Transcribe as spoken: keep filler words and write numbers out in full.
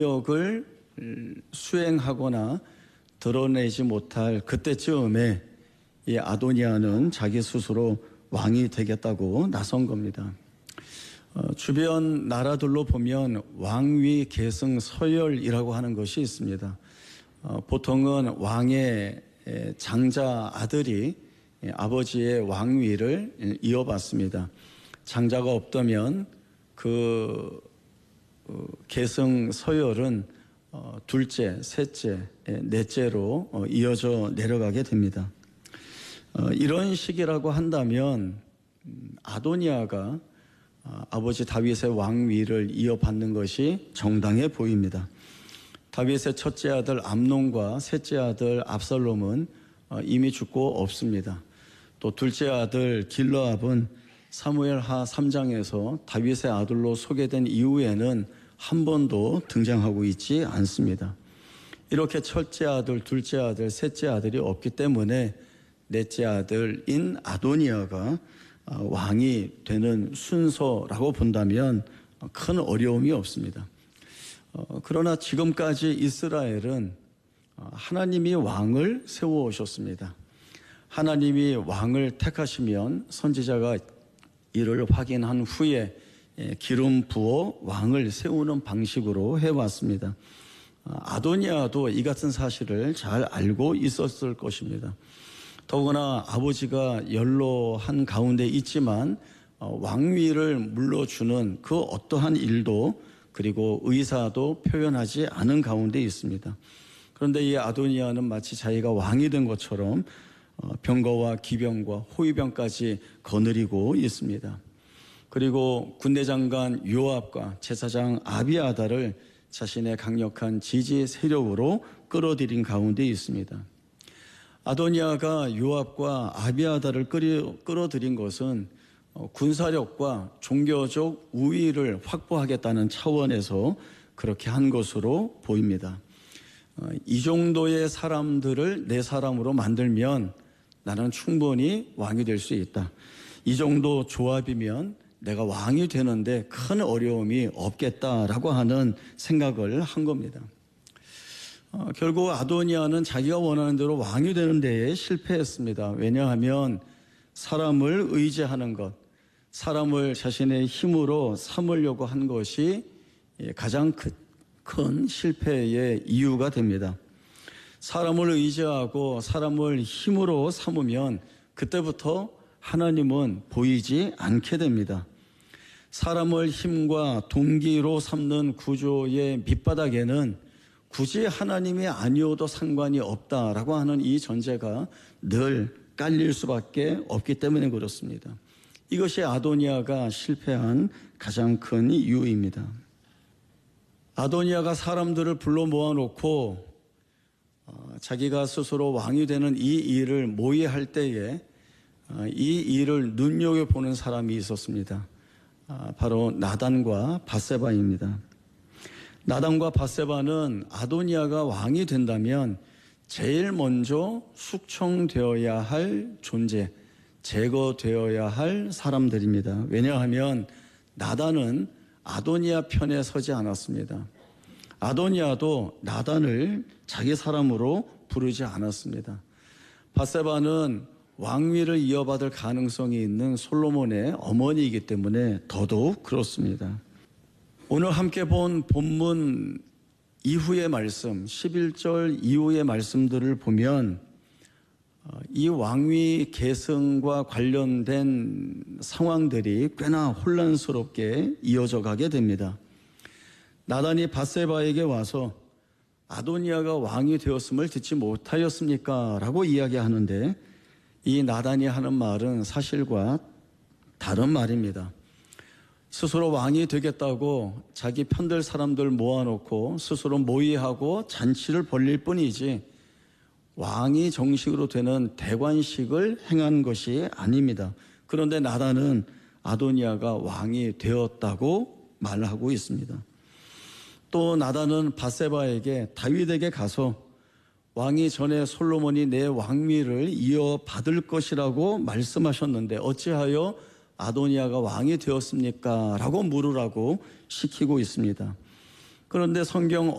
역을 수행하거나 드러내지 못할 그때쯤에 이 아도니아는 자기 스스로 왕이 되겠다고 나선 겁니다. 어, 주변 나라들로 보면 왕위 계승 서열이라고 하는 것이 있습니다. 어, 보통은 왕의 장자 아들이 아버지의 왕위를 이어받습니다. 장자가 없다면 그 어, 계승 서열은 어, 둘째, 셋째, 넷째로 어, 이어져 내려가게 됩니다. 어, 이런 식이라고 한다면 음, 아도니아가 어, 아버지 다윗의 왕위를 이어받는 것이 정당해 보입니다. 다윗의 첫째 아들 암논과 셋째 아들 압살롬은 어, 이미 죽고 없습니다. 또 둘째 아들 길르압은 사무엘하 삼 장에서 다윗의 아들로 소개된 이후에는 한 번도 등장하고 있지 않습니다. 이렇게 첫째 아들, 둘째 아들, 셋째 아들이 없기 때문에 넷째 아들인 아도니아가 왕이 되는 순서라고 본다면 큰 어려움이 없습니다. 그러나 지금까지 이스라엘은 하나님이 왕을 세워오셨습니다. 하나님이 왕을 택하시면 선지자가 이를 확인한 후에 기름 부어 왕을 세우는 방식으로 해왔습니다. 아도니아도 이 같은 사실을 잘 알고 있었을 것입니다. 더구나 아버지가 연로한 가운데 있지만 왕위를 물러주는 그 어떠한 일도 그리고 의사도 표현하지 않은 가운데 있습니다. 그런데 이 아도니아는 마치 자기가 왕이 된 것처럼 병거와 기병과 호위병까지 거느리고 있습니다. 그리고 군대장관 요압과 제사장 아비아다를 자신의 강력한 지지 세력으로 끌어들인 가운데 있습니다. 아도니아가 요압과 아비아다를 끌어들인 것은 군사력과 종교적 우위를 확보하겠다는 차원에서 그렇게 한 것으로 보입니다. 이 정도의 사람들을 내 사람으로 만들면 나는 충분히 왕이 될 수 있다. 이 정도 조합이면 내가 왕이 되는데 큰 어려움이 없겠다라고 하는 생각을 한 겁니다. 어, 결국 아도니아는 자기가 원하는 대로 왕이 되는 데에 실패했습니다. 왜냐하면 사람을 의지하는 것, 사람을 자신의 힘으로 삼으려고 한 것이 가장 큰, 큰 실패의 이유가 됩니다. 사람을 의지하고 사람을 힘으로 삼으면 그때부터 하나님은 보이지 않게 됩니다. 사람을 힘과 동기로 삼는 구조의 밑바닥에는 굳이 하나님이 아니어도 상관이 없다라고 하는 이 전제가 늘 깔릴 수밖에 없기 때문에 그렇습니다. 이것이 아도니아가 실패한 가장 큰 이유입니다. 아도니아가 사람들을 불러 모아놓고 자기가 스스로 왕이 되는 이 일을 모의할 때에 이 일을 눈여겨보는 사람이 있었습니다. 바로 나단과 밧세바입니다. 나단과 밧세바는 아도니아가 왕이 된다면 제일 먼저 숙청되어야 할 존재, 제거되어야 할 사람들입니다. 왜냐하면 나단은 아도니아 편에 서지 않았습니다. 아도니아도 나단을 자기 사람으로 부르지 않았습니다. 밧세바는 왕위를 이어받을 가능성이 있는 솔로몬의 어머니이기 때문에 더더욱 그렇습니다. 오늘 함께 본 본문 이후의 말씀, 십일 절 이후의 말씀들을 보면 이 왕위 계승과 관련된 상황들이 꽤나 혼란스럽게 이어져 가게 됩니다. 나단이 밧세바에게 와서 아도니아가 왕이 되었음을 듣지 못하였습니까? 라고 이야기하는데 이 나단이 하는 말은 사실과 다른 말입니다. 스스로 왕이 되겠다고 자기 편들 사람들 모아놓고 스스로 모의하고 잔치를 벌릴 뿐이지 왕이 정식으로 되는 대관식을 행한 것이 아닙니다. 그런데 나단은 아도니아가 왕이 되었다고 말하고 있습니다. 또 나단은 밧세바에게 다윗에게 가서 왕이 전에 솔로몬이 내 왕위를 이어받을 것이라고 말씀하셨는데 어찌하여 아도니아가 왕이 되었습니까? 라고 물으라고 시키고 있습니다. 그런데 성경